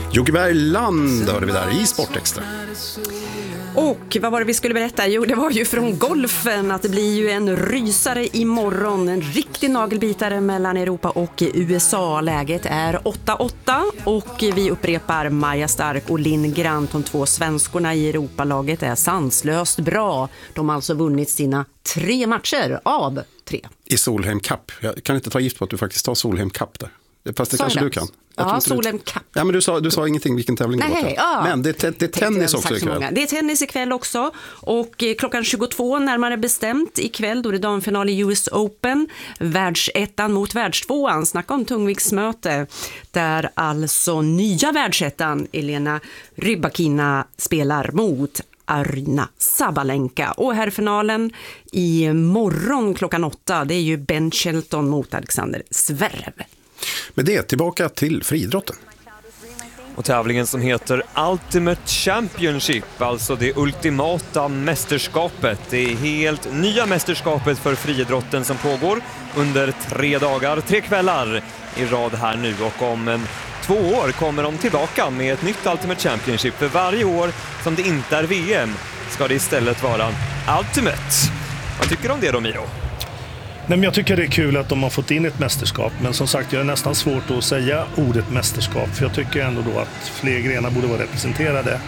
Jocke Bergland hörde vi där i Sportextra. Och vad var det vi skulle berätta? Jo, det var ju från golfen att det blir ju en rysare imorgon. En riktig nagelbitare mellan Europa och USA. Läget är 8-8 och vi upprepar Maja Stark och Linn Grant. De 2 svenskorna i Europalaget är sanslöst bra. De har alltså vunnit sina 3 matcher av 3. I Solheim Cup. Jag kan inte ta gift på att du faktiskt tar Solheim Cup där. Fast det kanske du kan. Ja, Solheim Cup. Ja, men du sa ingenting vilken tävling det var. Ja. Men det är tennis också ikväll. Det är tennis ikväll också. Och klockan 22 närmare bestämt ikväll, då är det damfinal i US Open. Världsettan mot världstvåan. Snacka om tungviktsmöte. Där alltså nya världsettan Elena Rybakina spelar mot Aryna Sabalenka. Och här finalen i morgon klockan 8, det är ju Ben Shelton mot Alexander Zverev. Med det tillbaka till friidrotten. Och tävlingen som heter Ultimate Championship, alltså det ultimata mästerskapet. Det är helt nya mästerskapet för friidrotten som pågår under 3 dagar, 3 kvällar i rad här nu. Och om 2 år kommer de tillbaka med ett nytt Ultimate Championship. För varje år som det inte är VM ska det istället vara Ultimate. Vad tycker du om det då, Miro? Nej, men jag tycker det är kul att de har fått in ett mästerskap, men som sagt, jag är nästan svårt att säga ordet mästerskap, för jag tycker ändå då att fler grenar borde vara representerade.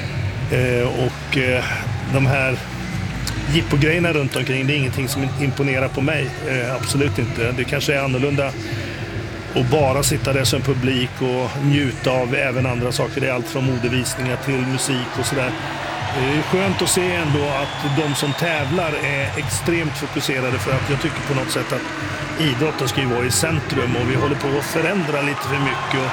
De här jippogrejerna runt omkring, det är ingenting som imponerar på mig, absolut inte. Det kanske är annorlunda att bara sitta där som publik och njuta av även andra saker. Det är allt från modevisningar till musik och sådär. Det är skönt att se ändå att de som tävlar är extremt fokuserade, för att jag tycker på något sätt att idrotten ska ju vara i centrum och vi håller på att förändra lite för mycket.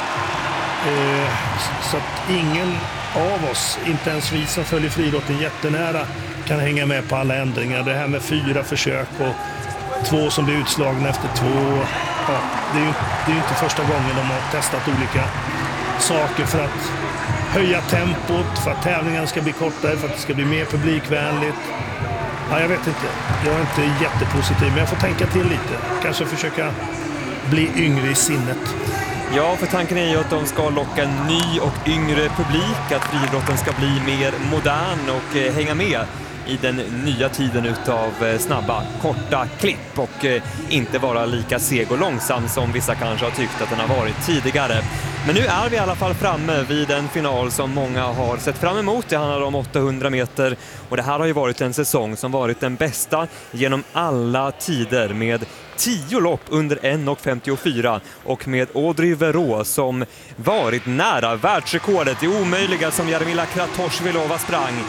Så att ingen av oss, inte ens vi som följer friidrotten jättenära, kan hänga med på alla ändringar. Det här med 4 försök och 2 som blir utslagna efter 2. Ja, det är ju inte första gången de har testat olika saker för att höja tempot, för att tävlingen ska bli kortare, för att det ska bli mer publikvänligt. Ja, jag vet inte. Jag är inte jättepositiv, men jag får tänka till lite. Kanske försöka bli yngre i sinnet. Ja, för tanken är ju att de ska locka en ny och yngre publik, att friidrotten ska bli mer modern och hänga med i den nya tiden utav snabba, korta klipp och inte vara lika seg och långsam som vissa kanske har tyckt att den har varit tidigare. Men nu är vi i alla fall framme vid en final som många har sett fram emot. Det handlar om 800 meter och det här har ju varit en säsong som varit den bästa genom alla tider, med 10 lopp under 1:54 och med Audrey Verreaux som varit nära världsrekordet, det omöjliga som Jarmila Kratochvilova sprang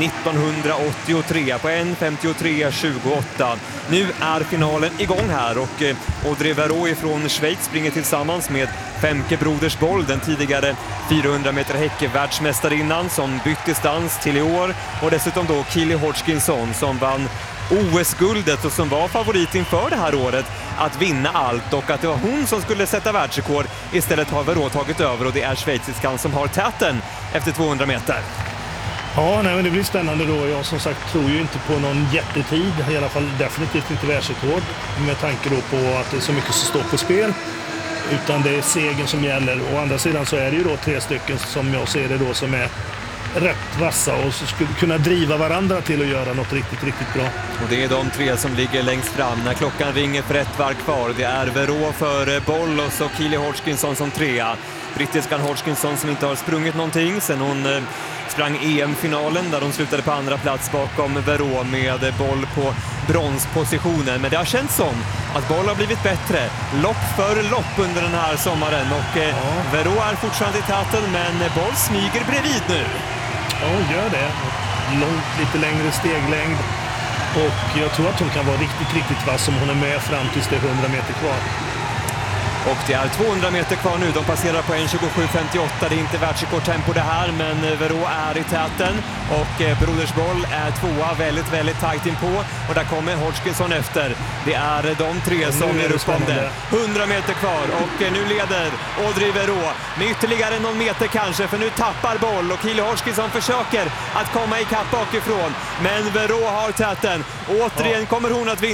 1983 på 1:53.28. Nu är finalen igång här och Audrey Verreaux från Schweiz springer tillsammans med Femke Brodersboll, den tidigare 400 meter häck-världsmästarinnan som bytt distans till i år, och dessutom då Keely Hodgkinson som vann OS-guldet och som var favorit inför det här året att vinna allt, och att det var hon som skulle sätta världsrekord. Istället har Verreaux tagit över och det är schweiziskan som har täten efter 200 meter. Ja, nej, men det blir spännande då. Jag som sagt tror ju inte på någon jättetid, i alla fall definitivt inte världsrekord, med tanke då på att det är så mycket som står på spel, utan det är segern som gäller. Å andra sidan så är det ju då 3 stycken som jag ser det då som är rätt vassa och så skulle kunna driva varandra till att göra något riktigt, riktigt bra. Och det är de 3 som ligger längst fram när klockan ringer för 1 varv kvar. Det är Verreaux för Boll och så Keely Hodgkinson som 3. Brittiskan Hodgkinson som inte har sprungit någonting sen hon sprang EM-finalen där de slutade på andra plats bakom Verreaux med Boll på bronspositionen. Men det har känts som att Boll har blivit bättre lopp för lopp under den här sommaren och Verreaux är fortfarande i täten, men Boll smyger bredvid nu. Ja, hon gör det. Lite längre steglängd. Och jag tror att hon kan vara riktigt, riktigt vass om hon är med fram tills det är 100 meter kvar. Och det är 200 meter kvar nu. De passerar på 1:27.58. Det är inte världsrekordtempo det här, men Verreaux är i täten. Och Brodersboll är 2 väldigt, väldigt tajt inpå. Och där kommer Hodgkinson efter. Det är de 3 som är uppande. 100 meter kvar och nu leder Audrey Verreaux med ytterligare någon meter kanske, för nu tappar Boll och Keely Hodgkinson försöker att komma i kapp bakifrån. Men Verreaux har täten. Återigen kommer hon att vinna.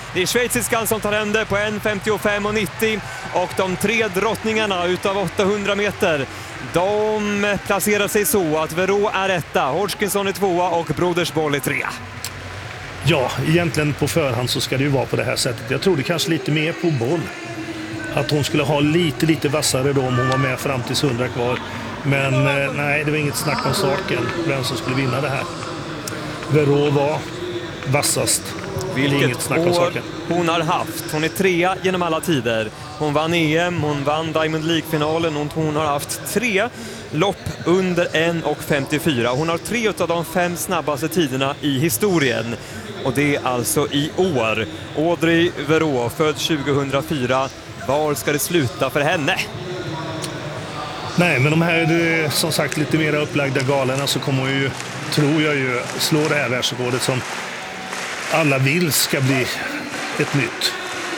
Det är schweiziskan som tar hem det på 1:55,90 och de 3 drottningarna utav 800 meter, de placerar sig så att Verreaux är 1, Hodgkinson är 2 och Brodersboll är 3. Ja, egentligen på förhand så ska det ju vara på det här sättet. Jag trodde kanske lite mer på Boll. Att hon skulle ha lite vassare då om hon var med fram till 100 kvar. Men nej, det var inget snack om saken vem som skulle vinna det här. Verreaux var vassast. Vilket år hon har haft. Hon är 3 genom alla tider. Hon vann EM, hon vann Diamond League-finalen och hon har haft 3 lopp under 1:54. Hon har 3 av de 5 snabbaste tiderna i historien. Och det är alltså i år. Audrey Verreaux, född 2004. Var ska det sluta för henne? Nej, men de här som sagt lite mer upplagda galerna så kommer ju, tror jag ju, slå det här världsrekordet som alla vill ska bli ett nytt.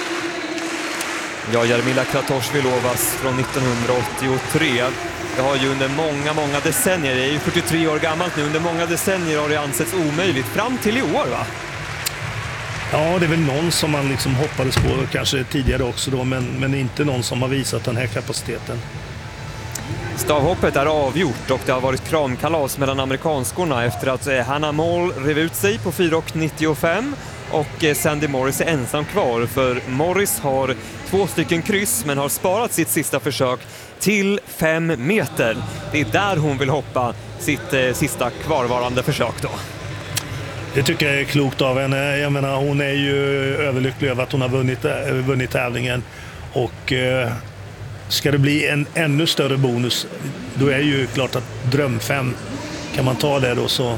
Ja, Jarmila Kratochvilovas från 1983. Det har ju under många decennier, det är ju 43 år gammalt nu, under många decennier har det ansetts omöjligt fram till i år, va? Ja, det är väl någon som man liksom hoppades på, kanske tidigare också då, men inte någon som har visat den här kapaciteten. Stavhoppet är avgjort och det har varit kramkalas mellan amerikanskorna efter att Hannah Moll rev ut sig på 4:95 och Sandy Morris är ensam kvar, för Morris har 2 stycken kryss men har sparat sitt sista försök till 5 meter. Det är där hon vill hoppa sitt sista kvarvarande försök då. Det tycker jag är klokt av henne. Jag menar, hon är ju överlycklig över att hon har vunnit tävlingen och ska det bli en ännu större bonus, då är ju klart att dröm 5, kan man ta det då så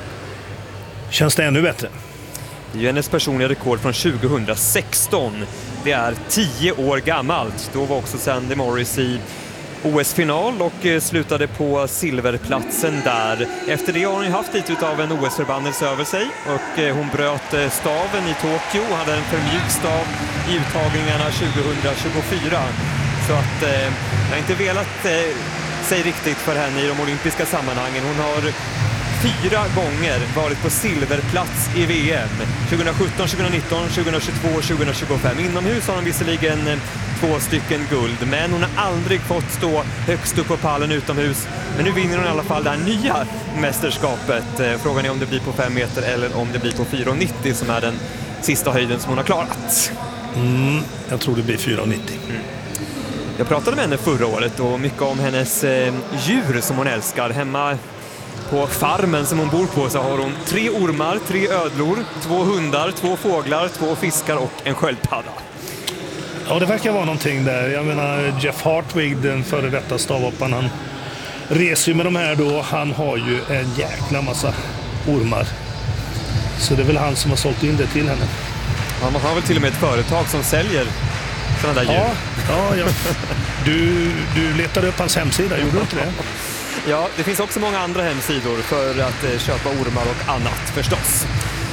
känns det ännu bättre. Det är ju hennes personliga rekord från 2016. Det är 10 år gammalt. Då var också Sandy Morris i OS-final och slutade på silverplatsen där. Efter det har hon ju haft lite av en OS-förbannelse över sig och hon bröt staven i Tokyo och hade en för mjuk stav i uttagningarna 2024. Så att jag har inte velat sig riktigt för henne i de olympiska sammanhangen. Hon har 4 gånger varit på silverplats i VM. 2017, 2019, 2022 och 2025. Inomhus har hon visserligen 2 stycken guld, men hon har aldrig fått stå högst upp på pallen utomhus. Men nu vinner hon i alla fall det här nya mästerskapet. Frågan är om det blir på 5 meter eller om det blir på 4,90 som är den sista höjden som hon har klarat. Jag tror det blir 4,90. Jag pratade med henne förra året och mycket om hennes djur som hon älskar. Hemma på farmen som hon bor på så har hon 3 ormar, 3 ödlor, 2 hundar, 2 fåglar, 2 fiskar och en sköldpadda. Ja, det verkar vara någonting där. Jag menar, Jeff Hartwig, den före detta stavhopparen, han reser ju med de här då. Han har ju en jäkla massa ormar. Så det är väl han som har sålt in det till henne. Ja, man har väl till och med ett företag som säljer sådana där djur. Ja. Du letade upp hans hemsida, gjorde du inte det? Ja, det finns också många andra hemsidor för att köpa ormar och annat förstås.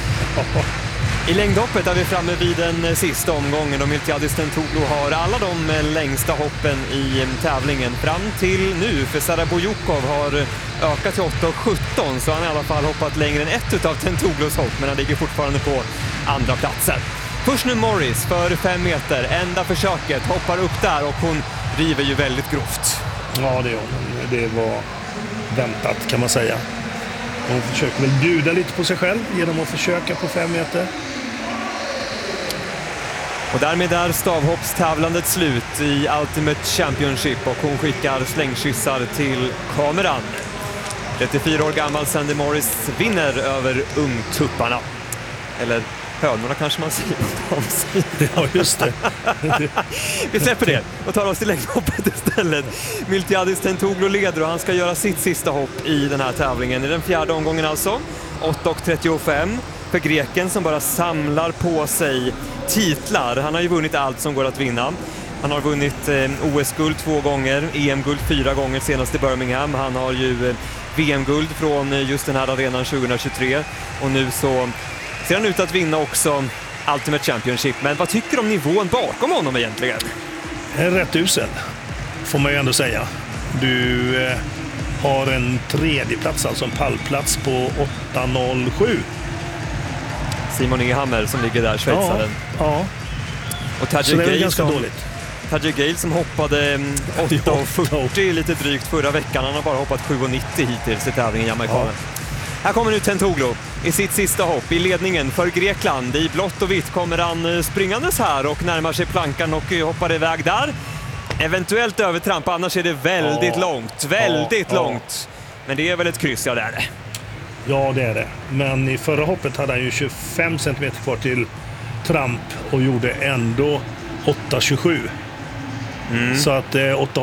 I längdhoppet är vi framme vid den sista omgången och Miltiadis Tentoglou har alla de längsta hoppen i tävlingen fram till nu. För Sara Bojukov har ökat till 8,17 så han har i alla fall hoppat längre än ett av Tentoglous hopp, men han ligger fortfarande på andra platsen. Först nu Morris för 5 meter, enda försöket, hoppar upp där och hon river ju väldigt grovt. Ja, det gör hon. Det var väntat kan man säga. Hon försöker väl bjuda lite på sig själv genom att försöka på 5 meter. Och därmed är stavhoppstävlandet slut i Ultimate Championship och hon skickar slängkyssar till kameran. 34 år gammal Sandy Morris vinner över ungtupparna. Eller hönorna kanske man säger. Ja, just det. Vi släpper det och tar oss till längdhoppet istället. Miltiadis Tentoglou leder och han ska göra sitt sista hopp i den här tävlingen. I den 4:e omgången alltså. 8,35 för greken som bara samlar på sig titlar. Han har ju vunnit allt som går att vinna. Han har vunnit OS-guld 2 gånger, EM-guld 4 gånger senast i Birmingham. Han har ju VM-guld från just den här arenan 2023 och nu så ser han ut att vinna också Ultimate Championship. Men vad tycker du om nivån bakom honom egentligen? Rätt usel, får man ju ändå säga. Du har en 3:e plats, alltså en pallplats på 8,07. Simon Ehammer som ligger där, schweizaren. Ja. Och Tadje Gale som hoppade 8,40 lite drygt förra veckan. Han har bara hoppat 7,90 hittills i tävlingen, Jamaicanen. Här kommer nu Tentoglou i sitt sista hopp i ledningen för Grekland. I blått och vitt kommer han springandes här och närmar sig plankan och hoppar iväg där. Eventuellt övertramp, annars är det väldigt långt. Men det är väl ett kryss, ja det är det. Ja, det är det. Men i förra hoppet hade han ju 25 cm kvar till tramp och gjorde ändå 8,27. Så att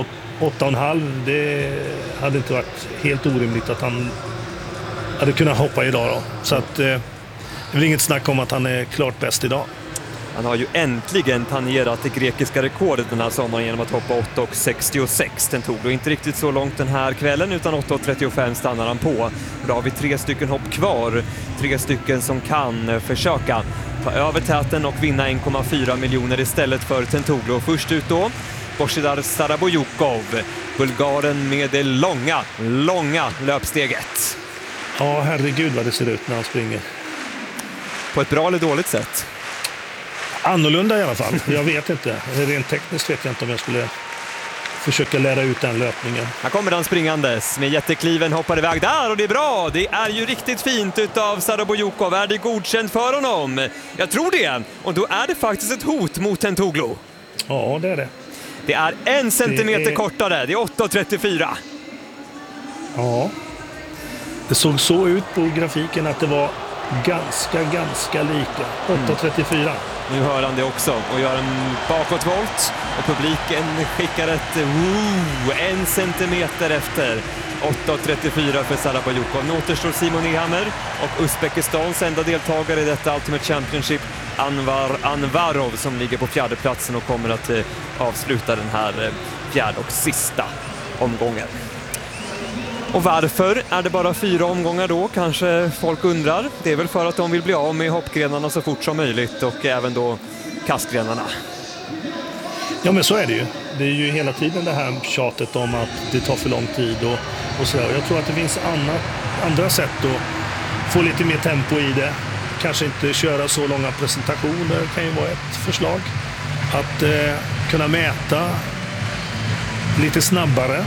8,5, det hade inte varit helt orimligt att han hade kunnat hoppa idag då. Så att det är inget snack om att han är klart bäst idag. Han har ju äntligen tangerat det grekiska rekordet den här sommaren genom att hoppa 8,66. Den tog då inte riktigt så långt den här kvällen, utan 8,35 stannar han på. Då har vi 3 stycken hopp kvar. 3 stycken som kan försöka ta över täten och vinna 1,4 miljoner istället för Tentoglou. Först ut då Božidar Sarabojukov, bulgaren med det långa löpsteget. Ja, herregud vad det ser ut när han springer. På ett bra eller dåligt sätt? Annorlunda i alla fall. Jag vet inte. Rent tekniskt vet jag inte om jag skulle försöka lära ut den löpningen. Här kommer han springandes med jättekliven, hoppar iväg där och det är bra. Det är ju riktigt fint utav Sarabojukov. Är det godkänt för honom? Jag tror det. Och då är det faktiskt ett hot mot Tentoglou. Ja, det är det. Det är 1 centimeter kortare. Det är 8,34. Ja. Det såg så ut på grafiken att det var ganska lika. 8,34. Nu hör han det också och gör en bakåtvolt och publiken skickar ett 1 centimeter efter. 8,34 för Sarabojukov. Nu återstår Simon Ehammer och Uzbekistans enda deltagare i detta Ultimate Championship, Anvar Anvarov, som ligger på 4:e platsen och kommer att avsluta den här 4:e och sista omgången. Och varför är det bara 4 omgångar då? Kanske folk undrar. Det är väl för att de vill bli av med hoppgrenarna så fort som möjligt och även då kastgrenarna. Ja, men så är det ju. Det är ju hela tiden det här tjatet om att det tar för lång tid och så. Jag tror att det finns andra sätt att få lite mer tempo i det. Kanske inte köra så långa presentationer kan ju vara ett förslag. Att kunna mäta lite snabbare.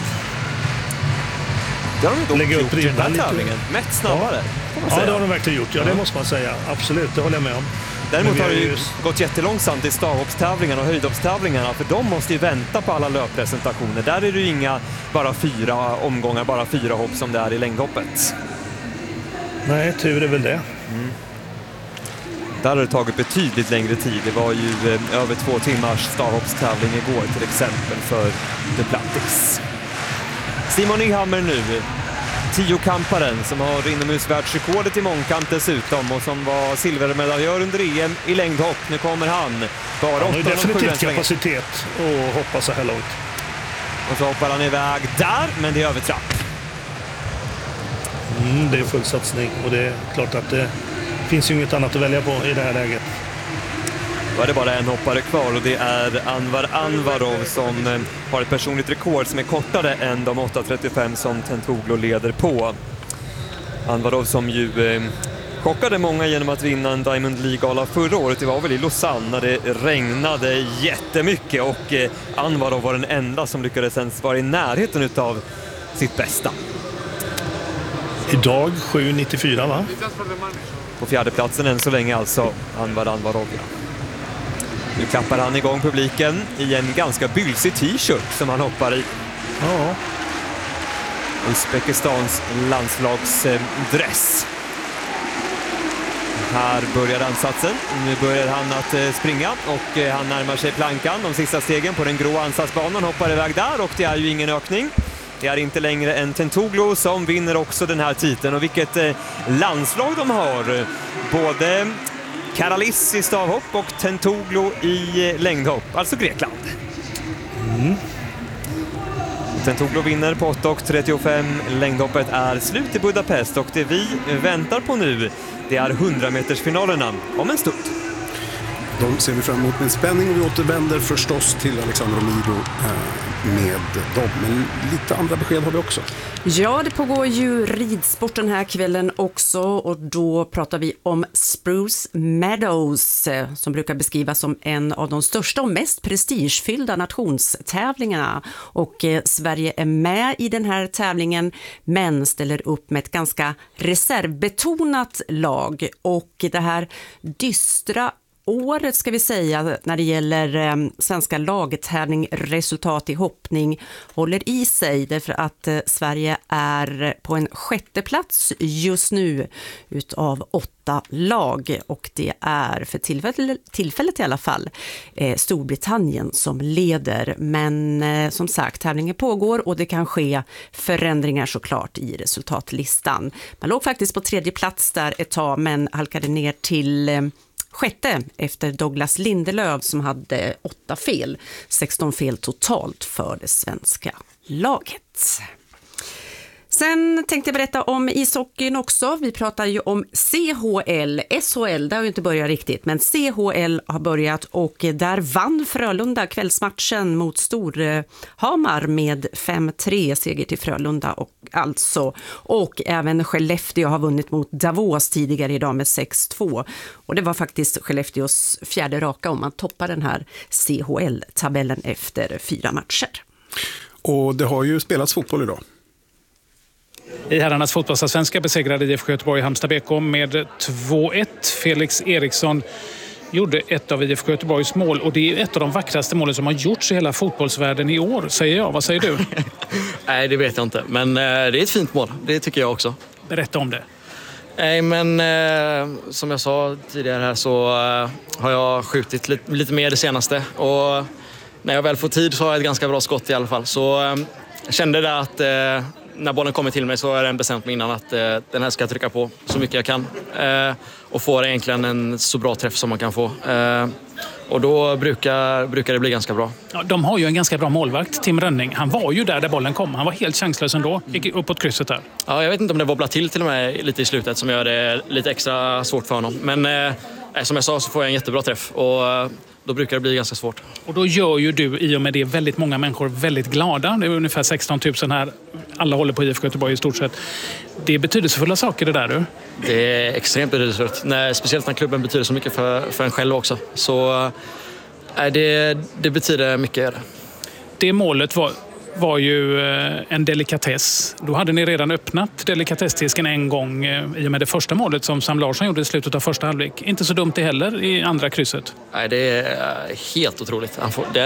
Det har de lägga upp i den här tävlingen. Mätt snabbare. Ja, det har de verkligen gjort. Ja, det måste man säga. Absolut, det håller jag med om. Däremot har det ju gått jättelångsamt i stavhoppstävlingarna och höjdhoppstävlingarna, för de måste ju vänta på alla löppresentationer. Där är det ju inga bara 4 omgångar, bara 4 hopp som det är i längdhoppet. Nej, tur är väl det. Där har det tagit betydligt längre tid. Det var ju över 2 timmars stavhoppstävling igår till exempel för Duplantis. Simon Ehammer nu, 10-kamparen som har inomhusvärldsrekordet i mångkamp dessutom och som var silvermedaljör under EM i längdhopp. Nu kommer han. Bara 8,07. Han har definitivt kapacitet att hoppa så här långt. Och så hoppar han iväg där, men det är övertrapp. Det är full satsning och det är klart att det finns ju inget annat att välja på i det här läget. Då är det bara en hoppare kvar och det är Anvar Anvarov som har ett personligt rekord som är kortare än de 8,35 som Tentoglou leder på. Anvarov som ju chockade många genom att vinna en Diamond League-gala förra året. Det var väl i Lausanne när det regnade jättemycket och Anvarov var den enda som lyckades ens vara i närheten av sitt bästa. Idag 7,94 va? På 4:e platsen än så länge alltså Anvar Anvarov. Nu klappar han igång publiken i en ganska bylsig t-shirt som han hoppar i. Ja. Uzbekistans landslagsdress. Här börjar ansatsen. Nu börjar han att springa och han närmar sig plankan. De sista stegen på den grå ansatsbanan, hoppar iväg där och det är ju ingen ökning. Det är inte längre än Tentoglou som vinner också den här titeln. Och vilket landslag de har. Både Karalis i stavhopp och Tentoglou i längdhopp, alltså Grekland. Tentoglou vinner på 8,35. Längdhoppet är slut i Budapest och det vi väntar på nu, det är 100-metersfinalerna om en stund. De ser vi fram emot med spänning och vi återvänder förstås till Alexander Omido med dem. Men lite andra besked har vi också. Ja, det pågår ju ridsport den här kvällen också och då pratar vi om Spruce Meadows som brukar beskrivas som en av de största och mest prestigefyllda nationstävlingarna. Och Sverige är med i den här tävlingen men ställer upp med ett ganska reservbetonat lag och det här dystra året ska vi säga när det gäller svenska lagtävling, resultat i hoppning håller i sig därför att Sverige är på en 6:e plats just nu utav 8 lag och det är för tillfället i alla fall Storbritannien som leder men som sagt tävlingen pågår och det kan ske förändringar såklart i resultatlistan. Man låg faktiskt på 3:e plats där ett tag men halkade ner till 6:e efter Douglas Lindelöf som hade 8 fel, 16 fel totalt för det svenska laget. Sen tänkte jag berätta om ishockeyn också. Vi pratar ju om CHL, SHL, det har ju inte börjat riktigt, men CHL har börjat och där vann Frölunda kvällsmatchen mot Storhamar med 5-3 seger till Frölunda och även Skellefteå har vunnit mot Davos tidigare idag med 6-2 och det var faktiskt Skellefteås 4:e raka om man toppar den här CHL-tabellen efter 4 matcher. Och det har ju spelats fotboll idag. I herrarnas fotbollsallsvenska besegrade IFK Göteborg Halmstad BK med 2-1. Felix Eriksson gjorde ett av IFK Göteborgs mål och det är ett av de vackraste målen som har gjorts i hela fotbollsvärlden i år, säger jag. Vad säger du? Nej, det vet jag inte. Men det är ett fint mål. Det tycker jag också. Berätta om det. Nej, men som jag sa tidigare här så har jag skjutit lite mer det senaste. Och när jag väl får tid så har jag ett ganska bra skott i alla fall. Så jag kände det att när bollen kommer till mig så är det bestämt mig innan att den här ska jag trycka på så mycket jag kan. Och få egentligen en så bra träff som man kan få. Och då brukar det bli ganska bra. Ja, de har ju en ganska bra målvakt, Tim Rönning. Han var ju där bollen kom. Han var helt chanslös ändå. Gick uppåt krysset där. Ja, jag vet inte om det wobblar till och med lite i slutet som gör det lite extra svårt för honom. Men som jag sa så får jag en jättebra träff och då brukar det bli ganska svårt. Och då gör ju du i och med det väldigt många människor väldigt glada. Det är ungefär 16 000 här. Alla håller på IFK Göteborg i stort sett. Det är betydelsefulla saker det där du. Det är extremt betydelsefullt. Speciellt när klubben betyder så mycket för en själv också. Så det betyder mycket. Det målet var ju en delikatess. Då hade ni redan öppnat delikatessdisken en gång i och med det första målet som Sam Larsson gjorde i slutet av första halvlek. Inte så dumt det heller i andra krysset. Nej, det är helt otroligt.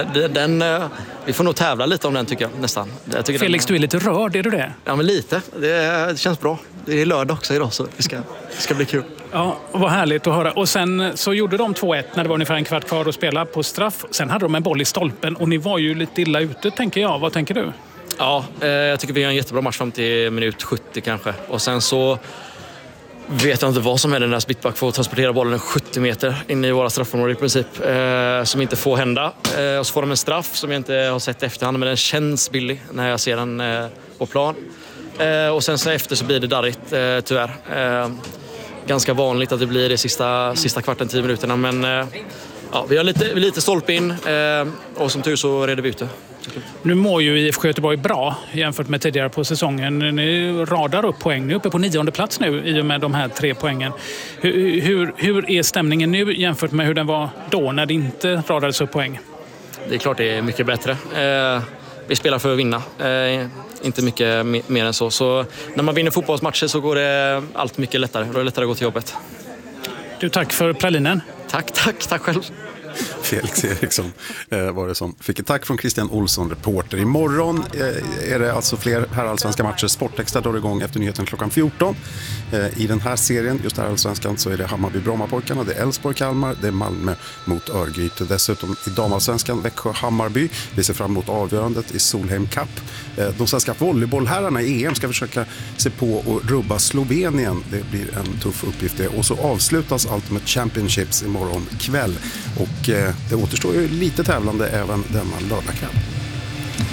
Vi får nog tävla lite om den tycker jag nästan. Felix, du är lite rörd, är du det? Ja, men lite. Det känns bra. Det är lördag också idag så det ska bli kul. Ja, vad härligt att höra. Och sen så gjorde de 2-1 när det var ungefär en kvart kvar att spela på straff. Sen hade de en boll i stolpen och ni var ju lite illa ute, tänker jag. Vad tänker du? Ja, jag tycker vi har en jättebra match fram till minut 70 kanske. Och sen så vet jag inte vad som händer när Spittback får transportera bollen 70 meter in i våra straffområden i princip. Som inte får hända. Och så får de en straff som jag inte har sett efterhand, men den känns billig när jag ser den på plan. Och sen så efter så blir det darrigt tyvärr. Ganska vanligt att det blir det sista kvarten, 10 minuterna. Men ja, vi har lite stolp in och som tur så reder vi ut det. Nu mår ju IFK Göteborg bra jämfört med tidigare på säsongen. Ni radar upp poäng. Ni är uppe på 9:e plats nu i och med de här 3 poängen. Hur är stämningen nu jämfört med hur den var då när det inte radades upp poäng? Det är klart det är mycket bättre. Vi spelar för att vinna. Inte mycket mer än så. Så när man vinner fotbollsmatcher så går det allt mycket lättare. Då är det lättare att gå till jobbet. Du, tack för pralinen. Tack själv. Felix Eriksson var det som fick ett tack från Christian Olsson, reporter. Imorgon är det alltså fler herrallsvenska matcher. Sportextra drar igång efter nyheten klockan 14. I den här serien, just herrallsvenskan, så är det Hammarby-Brommapojkarna, det är Elfsborg-Kalmar, det är Malmö mot Örgryte. Dessutom i damallsvenskan Växjö-Hammarby. Vi ser fram emot avgörandet i Solheim Cup. De svenska volleybollherrarna i EM ska försöka se på och rubba Slovenien. Det blir en tuff uppgift det. Och så avslutas Ultimate Championships imorgon kväll. Och det återstår ju lite tävlande även denna lördagkväll.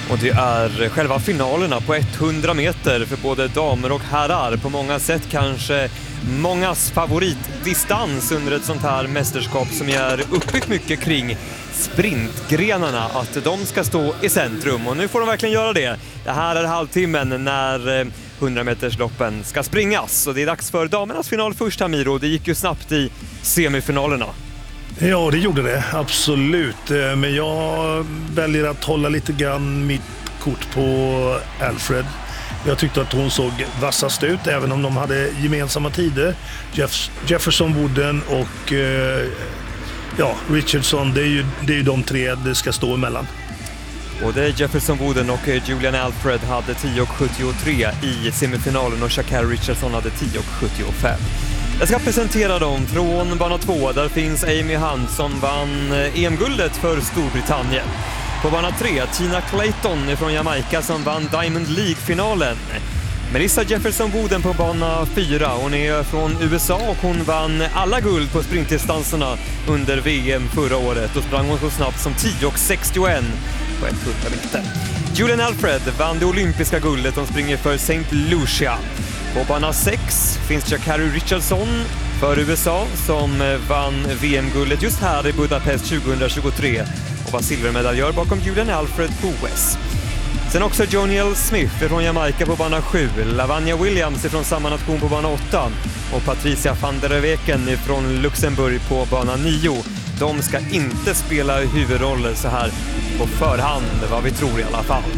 Och det är själva finalerna på 100 meter för både damer och herrar. På många sätt kanske mångas favoritdistans under ett sånt här mästerskap som är uppbyggt mycket kring sprintgrenarna. Att de ska stå i centrum och nu får de verkligen göra det. Det här är halvtimmen när 100-metersloppen ska springas. Och det är dags för damernas final först, Miro. Det gick ju snabbt i semifinalerna. Ja, det gjorde det. Absolut. Men jag väljer att hålla lite grann mitt kort på Alfred. Jag tyckte att hon såg vassast ut, även om de hade gemensamma tider. Jefferson Wooden och Richardson, det är ju de tre det ska stå emellan. Både Jefferson Wooden och Julian Alfred hade 10,73 i semifinalen och Sha'Carri Richardson hade 10,75. Jag ska presentera dem från bana 2. Där finns Amy Hunt som vann EM-guldet för Storbritannien. På bana 3, Tina Clayton från Jamaica som vann Diamond League-finalen. Melissa Jefferson Wooden på bana 4. Hon är från USA och hon vann alla guld på sprintdistanserna under VM förra året. Då sprang hon så snabbt som 10,61 på 100 meter. Julian Alfred vann det olympiska guldet. Hon springer för St. Lucia. På bana 6 finns Sha'Carri Richardson för USA som vann VM-guldet just här i Budapest 2023 och var silvermedaljör bakom Julian Alfred på OS. Sen också Joniel Smith från Jamaica på bana 7, Lavanya Williams från samma nation på bana 8 och Patricia van der Weken från Luxemburg på bana 9. De ska inte spela huvudroller så här på förhand, vad vi tror i alla fall.